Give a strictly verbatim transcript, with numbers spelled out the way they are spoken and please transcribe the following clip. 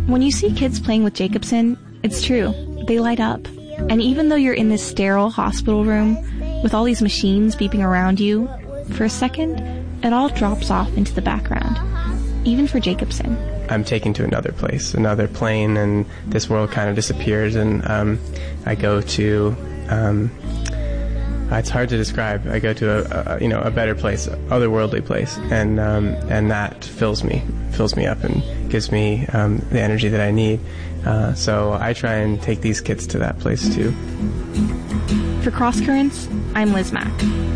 When you see kids playing with Jacobson, it's true. They light up. And even though you're in this sterile hospital room with all these machines beeping around you, for a second, it all drops off into the background. Even for Jacobson. I'm taken to another place, another plane, and this world kind of disappears, and um, I go to... Um, it's hard to describe. I go to a, a you know a better place, otherworldly place, and um, and that fills me, fills me up, and gives me um, the energy that I need. Uh, so I try and take these kids to that place too. For Cross Currents, I'm Liz Mack.